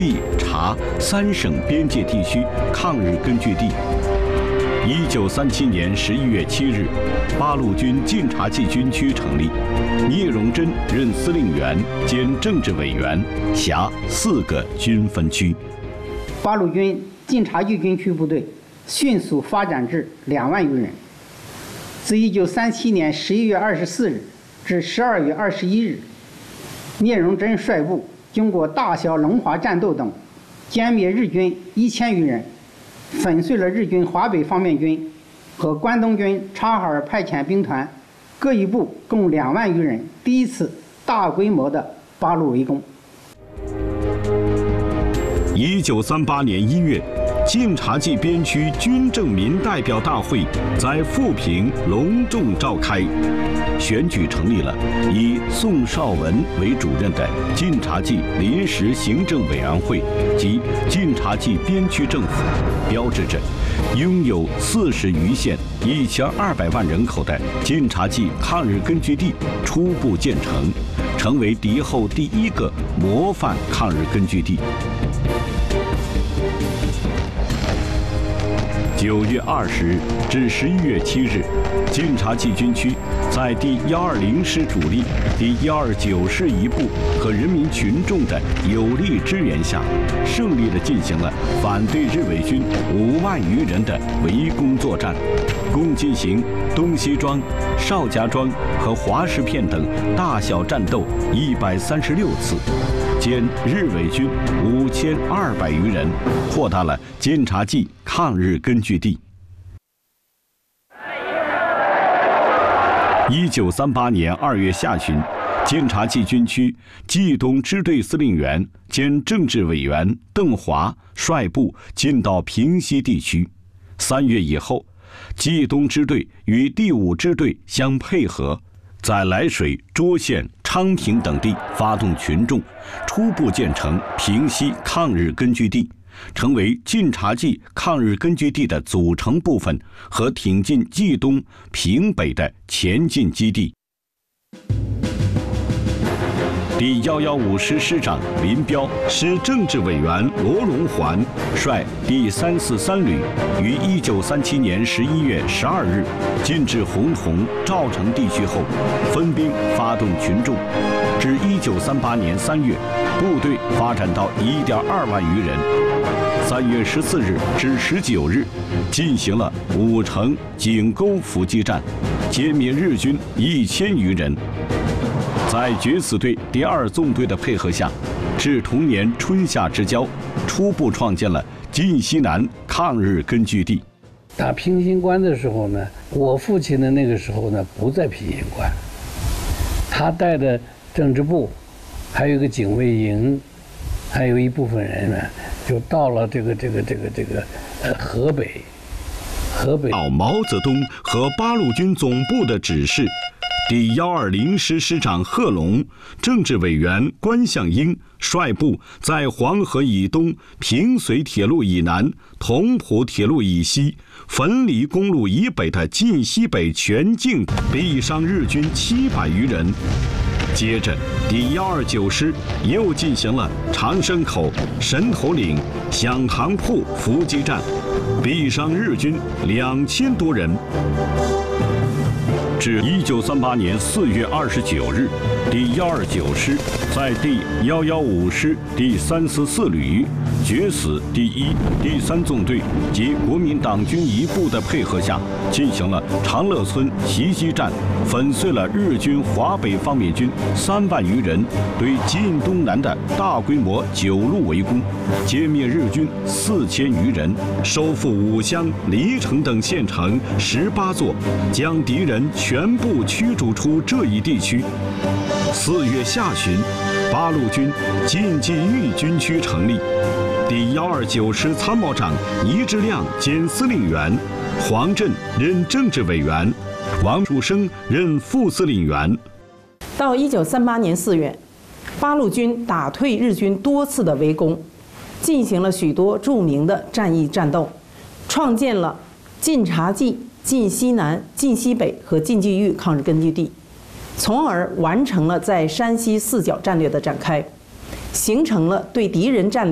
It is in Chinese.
察3省边界地区抗日根据地。1937年11月7日，八路军晋察冀军区成立，聂荣臻任司令员兼政治委员，辖4个军分区。 八路军晋察冀军区部队迅速发展至2万余人。自1937年11月24日至12月21日，聂荣臻率部经过大小龙华战斗等，歼灭日军1000余人，粉碎了日军华北方面军和关东军察哈尔派遣兵团各一部共2万余人，第一次大规模的八路围攻。 1938年1月，晋察冀边区军政民代表大会在富平隆重召开，选举成立了以宋绍文为主任的晋察冀临时行政委员会及晋察冀边区政府，标志着拥有40余县、1200万人口的晋察冀抗日根据地初步建成，成为敌后第一个模范抗日根据地。9月20日至11月7日，晋察冀军区在第120师主力、第129师一部和人民群众的有力支援下，胜利地进行了反对日伪军5万余人的围攻作战，共进行东西庄、邵家庄和华石片等大小战斗136次，歼日伪军5200余人，扩大了晋察冀抗日根据地。1938年2月下旬，晋察冀军区冀东支队司令员兼政治委员邓华率部进到平西地区。3月以后，冀东支队与第5支队相配合，在涞水、涿县、昌平等地发动群众，初步建成平西抗日根据地，成为晋察冀抗日根据地的组成部分和挺进冀东、平北的前进基地。第115师师长林彪、师政治委员罗荣桓率第343旅于1937年11月12日进至洪洞、赵城地区后，分兵发动群众，至1938年3月，部队发展到1.2万余人。3月14日至19日，进行了武城、井沟伏击战，歼灭日军1000余人。在决死队第2纵队的配合下，至同年春夏之交，初步创建了晋西南抗日根据地。 打平型关的时候呢，我父亲的那个时候呢不在平型关，他带的政治部，还有一个警卫营，还有一部分人呢，就到了河北。 到毛泽东和八路军总部的指示，第120师师长贺龙、政治委员关向英率部在黄河以东、平绥铁路以南、同蒲铁路以西、汾黎公路以北的晋西北全境毙伤日军700余人。接着，第129师又进行了长生口、神头岭、响堂铺伏击战，毙伤日军2000多人。至1938年4月29日，第129师在第115师第344旅、决死第1、第3纵队及国民党军一部的配合下，进行了长乐村袭击战，粉碎了日军华北方面军3万余人对晋东南的大规模9路围攻，歼灭日军4000余人，收复武乡、黎城等县城18座，将敌人全部驱逐出这一地区。4月下旬，八路军晋冀豫军区成立，第129师参谋长倪志亮兼司令员，黄震任政治委员，王树声任副司令员。 到1938年4月，八路军打退日军多次的围攻，进行了许多著名的战役战斗，创建了晋察冀、晋西南、晋西北和晋冀豫抗日根据地，从而完成了在山西4角战略的展开，形成了对敌人战略